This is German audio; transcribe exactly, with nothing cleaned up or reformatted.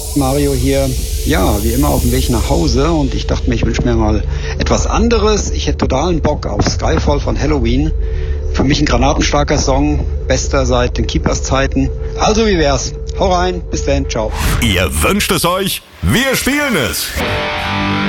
Mario hier. Ja, wie immer auf dem Weg nach Hause und ich dachte mir, ich wünsche mir mal etwas anderes. Ich hätte totalen Bock auf Skyfall von Halloween. Für mich ein granatenstarker Song, bester seit den Keepers-Zeiten. Also wie wär's? Hau rein, bis dann, ciao. Ihr wünscht es euch, wir spielen es.